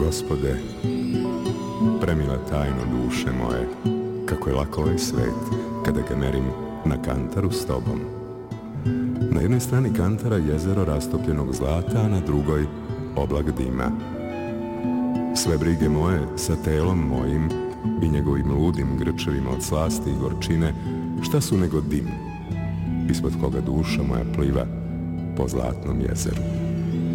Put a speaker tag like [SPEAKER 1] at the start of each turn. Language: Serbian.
[SPEAKER 1] Gospode, premila tajno duše moje, kako je lako ovaj svet kada ga merim na kantaru s tobom. Na jednoj strani kantara jezero rastopljenog zlata, a na drugoj oblak dima. Sve brige moje sa telom mojim i njegovim ludim grčevima od slasti i gorčine, šta su nego dim, ispod koga duša moja pliva po zlatnom jezeru.